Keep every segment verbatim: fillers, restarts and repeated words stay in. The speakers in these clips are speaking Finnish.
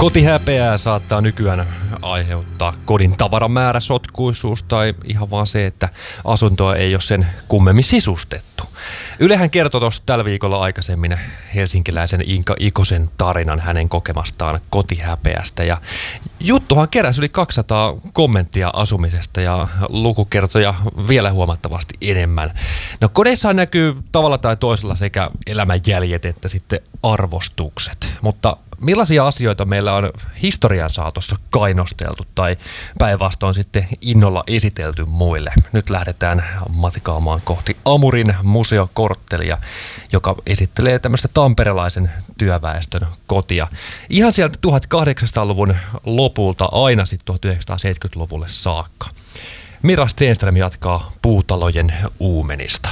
Kotihäpeää saattaa nykyään aiheuttaa kodin tavaramäärä, sotkuisuus tai ihan vaan se, että asuntoa ei ole sen kummemmin sisustettu. Ylehän kertoi tuossa tällä viikolla aikaisemmin helsinkiläisen Inka Ikosen tarinan hänen kokemastaan kotihäpeästä. Ja juttuhan keräsi yli kaksisataa kommenttia asumisesta ja lukukertoja vielä huomattavasti enemmän. No kodeissaan näkyy tavalla tai toisella sekä elämänjäljet että sitten arvostukset, mutta millaisia asioita meillä on historian saatossa kainosteltu tai päinvastoin sitten innolla esitelty muille? Nyt lähdetään matkaamaan kohti Amurin museokorttelia, joka esittelee tämmöistä tamperelaisen työväestön kotia. Ihan sieltä tuhatkahdeksansataaluvun lopulta aina sitten tuhatyhdeksänsataaseitsemänkymmentäluvulle saakka. Mira Stenström jatkaa puutalojen uumenista.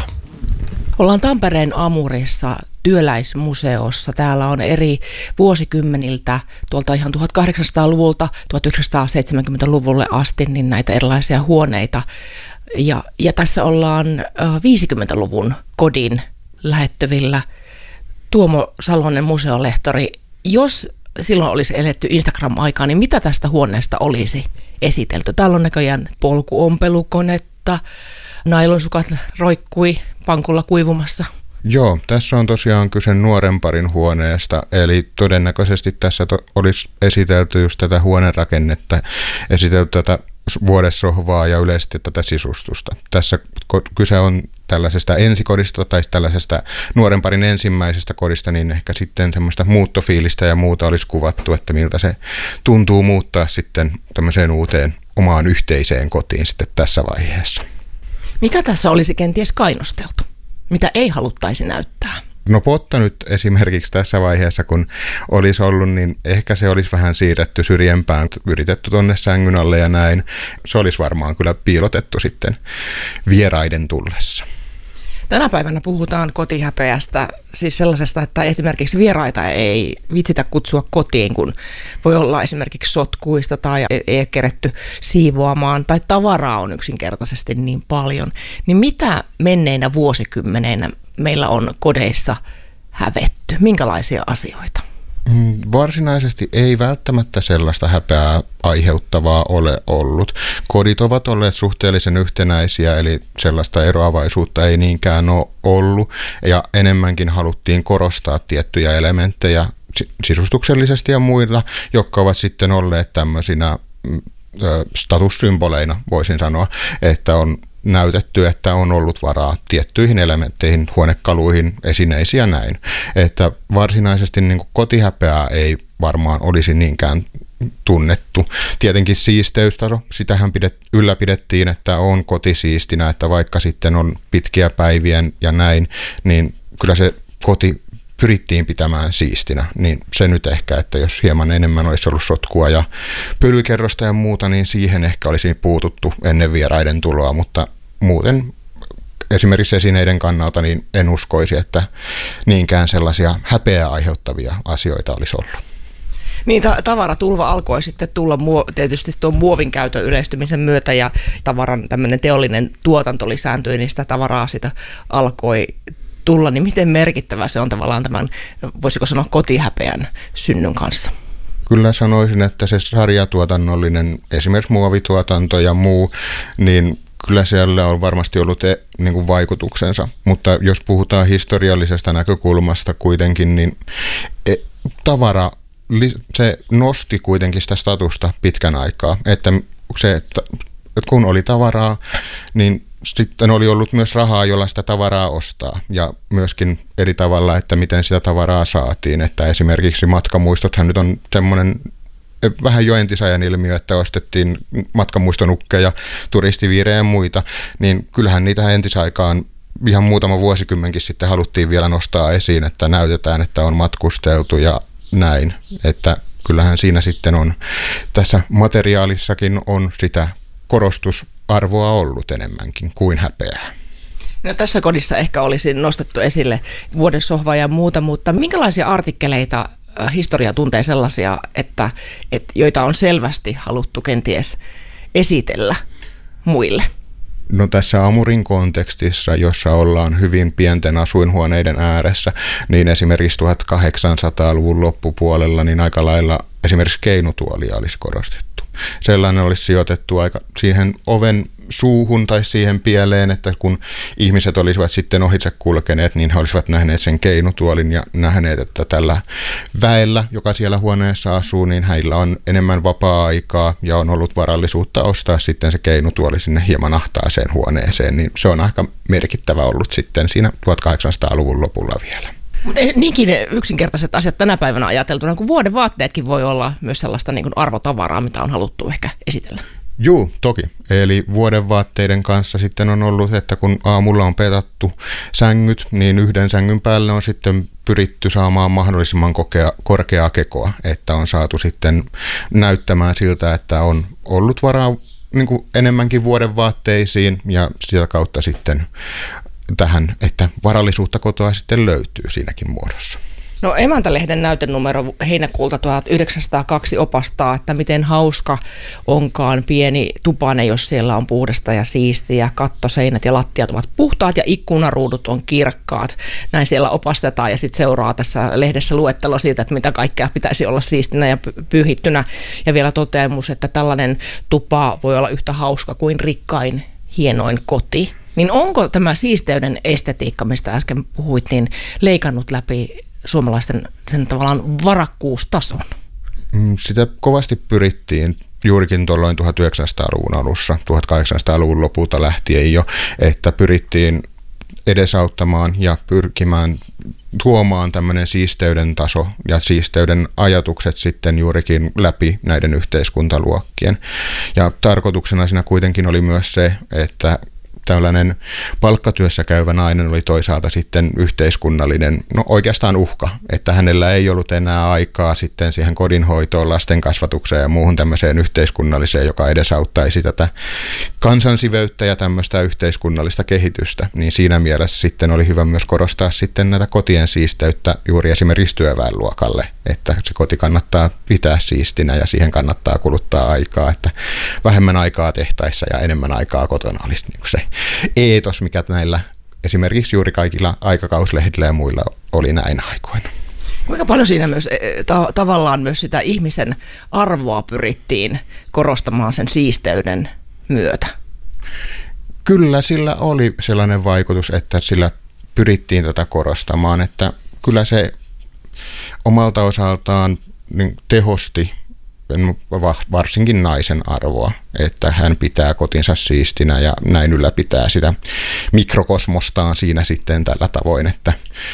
Ollaan Tampereen Amurissa työläismuseossa. Täällä on eri vuosikymmeniltä, tuolta ihan tuhatkahdeksansataaluvulta tuhatyhdeksänsataaseitsemänkymmentäluvulle asti, niin näitä erilaisia huoneita. Ja, ja tässä ollaan viisikymmentäluvun kodin lähettyvillä. Tuomo Salonen, museolehtori, jos silloin olisi eletty Instagram-aikaa, niin mitä tästä huoneesta olisi esitelty? Täällä on näköjään polkuompelukonetta, nailonsukat roikkui pankulla kuivumassa. Joo, tässä on tosiaan kyse nuoren parin huoneesta, eli todennäköisesti tässä to- olisi esitelty just tätä huonerakennetta, esitelty tätä vuodessohvaa ja yleisesti tätä sisustusta. Tässä ko- kyse on tällaisesta ensikodista tai tällaisesta nuoren parin ensimmäisestä kodista, niin ehkä sitten semmoista muuttofiilistä ja muuta olisi kuvattu, että miltä se tuntuu muuttaa sitten tämmöiseen uuteen omaan yhteiseen kotiin sitten tässä vaiheessa. Mitä tässä olisi kenties kainosteltu? Mitä ei haluttaisi näyttää? No potta nyt esimerkiksi tässä vaiheessa, kun olisi ollut, niin ehkä se olisi vähän siirretty syrjempään, yritetty tonne sängyn alle ja näin. Se olisi varmaan kyllä piilotettu sitten vieraiden tullessa. Tänä päivänä puhutaan kotihäpeästä, siis sellaisesta, että esimerkiksi vieraita ei vitsitä kutsua kotiin, kun voi olla esimerkiksi sotkuista tai ei ole keretty siivoamaan tai tavaraa on yksinkertaisesti niin paljon. Niin mitä menneinä vuosikymmeneinä meillä on kodeissa hävetty? Minkälaisia asioita? Varsinaisesti ei välttämättä sellaista häpeää aiheuttavaa ole ollut. Kodit ovat olleet suhteellisen yhtenäisiä, eli sellaista eroavaisuutta ei niinkään ole ollut, ja enemmänkin haluttiin korostaa tiettyjä elementtejä sisustuksellisesti ja muilla, jotka ovat sitten olleet tämmöisinä statussymboleina, voisin sanoa, että on näytetty, että on ollut varaa tiettyihin elementteihin, huonekaluihin, esineisiin ja näin. Että varsinaisesti niin kuin kotihäpeää ei varmaan olisi niinkään tunnettu. Tietenkin siisteystaso, sitähän pidet, ylläpidettiin, että on koti siistinä, että vaikka sitten on pitkiä päiviä ja näin, niin kyllä se koti pyrittiin pitämään siistinä, niin se nyt ehkä, että jos hieman enemmän olisi ollut sotkua ja pölykerrosta ja muuta, niin siihen ehkä olisi puututtu ennen vieraiden tuloa, mutta muuten esimerkiksi esineiden kannalta niin en uskoisi, että niinkään sellaisia häpeää aiheuttavia asioita olisi ollut. Niin, ta- tavaratulva alkoi sitten tulla muo- tietysti tuon muovin käytön yleistymisen myötä ja tavaran tämmöinen teollinen tuotanto lisääntyi, niin sitä tavaraa sitä alkoi tulla, niin miten merkittävä se on tavallaan tämän, voisiko sanoa, kotihäpeän synnyn kanssa? Kyllä sanoisin, että se sarjatuotannollinen, esimerkiksi muovituotanto ja muu, niin kyllä siellä on varmasti ollut e, niin kuin vaikutuksensa, mutta jos puhutaan historiallisesta näkökulmasta kuitenkin, niin e, tavara, se nosti kuitenkin sitä statusta pitkän aikaa, että se, että kun oli tavaraa, niin sitten oli ollut myös rahaa, jolla sitä tavaraa ostaa ja myöskin eri tavalla, että miten sitä tavaraa saatiin. Että esimerkiksi matkamuistothan nyt on semmoinen vähän jo entisajan ilmiö, että ostettiin matkamuistonukkeja, turistiviirejä ja muita, niin kyllähän niitä entisaikaan ihan muutama vuosikymmenkin sitten haluttiin vielä nostaa esiin, että näytetään, että on matkusteltu ja näin. Että kyllähän siinä sitten on, tässä materiaalissakin on sitä korostusarvoa ollut enemmänkin kuin häpeää. No, tässä kodissa ehkä olisi nostettu esille vuodessohva ja muuta, mutta minkälaisia artikkeleita historia tuntee sellaisia, että, että joita on selvästi haluttu kenties esitellä muille? No tässä Amurin kontekstissa, jossa ollaan hyvin pienten asuinhuoneiden ääressä, niin esimerkiksi tuhatkahdeksansataaluvun loppupuolella niin aika lailla esimerkiksi keinutuolia olisi korostettu. Sellainen olisi sijoitettu aika siihen oven suuhun tai siihen pieleen, että kun ihmiset olisivat sitten ohitse kulkeneet, niin he olisivat nähneet sen keinutuolin ja nähneet, että tällä väellä, joka siellä huoneessa asuu, niin heillä on enemmän vapaa-aikaa ja on ollut varallisuutta ostaa sitten se keinutuoli sinne hieman ahtaaseen huoneeseen, niin se on aika merkittävä ollut sitten siinä tuhatkahdeksansataaluvun lopulla vielä. Mutta niinkin yksinkertaiset asiat tänä päivänä ajateltuna, kun vuoden vaatteetkin voi olla myös sellaista niin kuin arvotavaraa, mitä on haluttu ehkä esitellä. Juu, toki. Eli vuodenvaatteiden kanssa sitten on ollut, että kun aamulla on petattu sängyt, niin yhden sängyn päälle on sitten pyritty saamaan mahdollisimman kokea, korkeaa kekoa, että on saatu sitten näyttämään siltä, että on ollut varaa niin kuin enemmänkin vuodenvaatteisiin ja sitä kautta sitten tähän, että varallisuutta kotoa sitten löytyy siinäkin muodossa. No Emäntä-lehden näytenumero heinäkuulta tuhatyhdeksänsataakaksi opastaa, että miten hauska onkaan pieni tupane, jos siellä on puhdasta ja siistiä. Katto, seinät ja lattiat ovat puhtaat ja ikkunaruudut on kirkkaat. Näin siellä opastetaan ja sitten seuraa tässä lehdessä luettelo siitä, että mitä kaikkea pitäisi olla siistinä ja pyyhittynä. Ja vielä toteamus, että tällainen tupa voi olla yhtä hauska kuin rikkain, hienoin koti. Niin onko tämä siisteyden estetiikka, mistä äsken puhuit, niin leikannut läpi suomalaisten sen tavallaan varakkuustason? Sitä kovasti pyrittiin juurikin tuolloin tuhatyhdeksänsataaluvun alussa, tuhatkahdeksansataaluvun lopulta lähtien jo, että pyrittiin edesauttamaan ja pyrkimään tuomaan tämmöinen siisteyden taso ja siisteyden ajatukset sitten juurikin läpi näiden yhteiskuntaluokkien. Ja tarkoituksena siinä kuitenkin oli myös se, että tällainen palkkatyössä käyvä nainen oli toisaalta sitten yhteiskunnallinen, no oikeastaan uhka, että hänellä ei ollut enää aikaa sitten siihen kodinhoitoon, lasten kasvatukseen ja muuhun tämmöiseen yhteiskunnalliseen, joka edesauttaisi tätä kansansiveyttä ja tämmöistä yhteiskunnallista kehitystä, niin siinä mielessä sitten oli hyvä myös korostaa sitten näitä kotien siisteyttä juuri esimerkiksi työväenluokalle, että se koti kannattaa pitää siistinä ja siihen kannattaa kuluttaa aikaa, että vähemmän aikaa tehtaissa ja enemmän aikaa kotona olisi niin kuin se eetos, mikä näillä esimerkiksi juuri kaikilla aikakauslehdillä ja muilla oli näin aikoina. Kuinka paljon siinä myös ta- tavallaan myös sitä ihmisen arvoa pyrittiin korostamaan sen siisteyden myötä? Kyllä sillä oli sellainen vaikutus, että sillä pyrittiin tätä korostamaan, että kyllä se omalta osaltaan niin tehosti varsinkin naisen arvoa, että hän pitää kotinsa siistinä ja näin ylläpitää sitä mikrokosmostaan siinä sitten tällä tavoin, että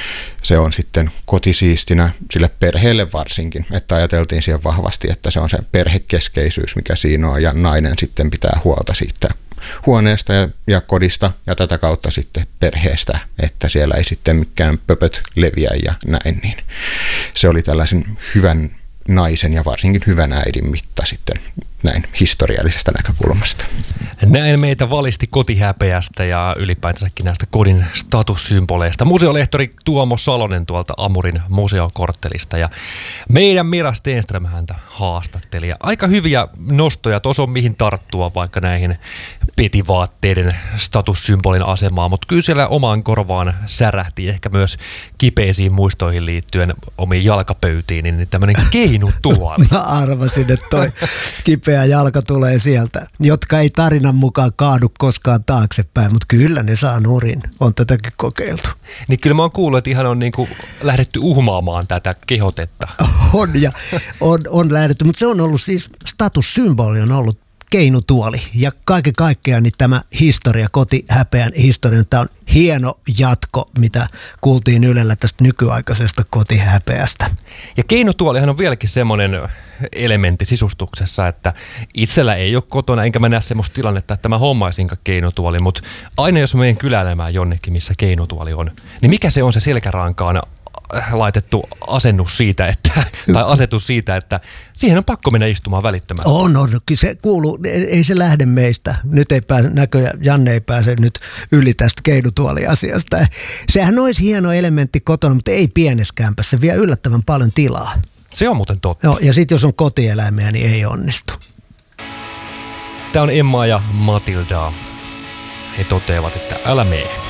se on sitten kotisiistinä sille perheelle varsinkin, että ajateltiin siihen vahvasti, että se on se perhekeskeisyys, mikä siinä on ja nainen sitten pitää huolta siitä huoneesta ja, ja kodista ja tätä kautta sitten perheestä, että siellä ei sitten mikään pöpöt leviä ja näin, niin se oli tällaisen hyvän naisen ja varsinkin hyvän äidin mitta sitten näin historiallisesta näkökulmasta. Näin meitä valisti kotihäpeästä ja ylipäätänsäkin näistä kodin statussymboleista museolehtori Tuomo Salonen tuolta Amurin museokorttelista ja meidän Mira Stenström häntä haastatteli. Ja aika hyviä nostoja, tuossa on mihin tarttua vaikka näihin petivaatteiden statussymbolin asemaan, mutta kyllä siellä omaan korvaan särähti ehkä myös kipeisiin muistoihin liittyen omiin jalkapöytiin, niin tämmöinen keinutuoli. Mä arvasin, että toi kipeä jalka tulee sieltä, jotka ei tarinan mukaan kaadu koskaan taaksepäin, mutta kyllä ne saa nurin. On tätäkin kokeiltu. Niin kyllä mä oon kuullut, että ihan on niinku lähdetty uhmaamaan tätä kehotetta. On ja on, on lähdetty, mutta se on ollut siis statussymboli on ollut keinutuoli ja kaiken kaikkiaan niin tämä historia, kotihäpeän historia, tämä on hieno jatko, mitä kuultiin Ylellä tästä nykyaikaisesta kotihäpeästä. Ja keinutuolihan on vieläkin semmoinen elementti sisustuksessa, että itsellä ei ole kotona, enkä mä näe semmoista tilannetta, että mä hommaisinkaan keinutuoli, mutta aina jos mä menen kyläilemään jonnekin, missä keinutuoli on, niin mikä se on se selkärankaan laitettu asennus siitä, että, tai asetus siitä, että siihen on pakko mennä istumaan välittömästi. On, on. Kyllä se kuuluu, ei se lähde meistä. Nyt ei pääse, näköjään Janne ei pääse nyt yli tästä keinutuoliasiasta. Sehän olisi hieno elementti kotona, mutta ei pienessä kämpässä. Se vie yllättävän paljon tilaa. Se on muuten totta. Joo, ja sitten jos on kotieläimiä, niin ei onnistu. Tämä on Emma ja Matilda. he toteavat, että älä mene.